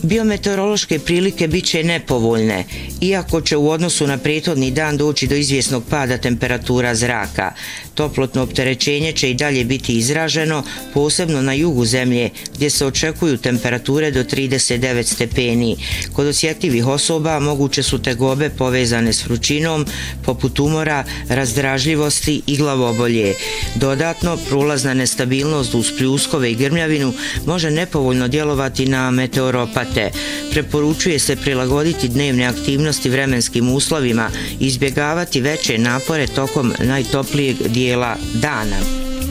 Biometeorološke prilike bit će nepovoljne, iako će u odnosu na prethodni dan doći do izvjesnog pada temperatura zraka. Toplotno opterećenje će i dalje biti izraženo, posebno na jugu zemlje, gdje se očekuju temperature do 39 stepeni. Kod osjetljivih osoba moguće su tegobe povezane s vrućinom, poput umora, razdražljivosti i glavobolje. Dodatno, prolazna nestabilnost uz pljuskove i grmljavinu može nepovoljno djelovati na meteoropate. Preporučuje se prilagoditi dnevne aktivnosti vremenskim uslovima i izbjegavati veće napore tokom najtoplijeg dijela dana.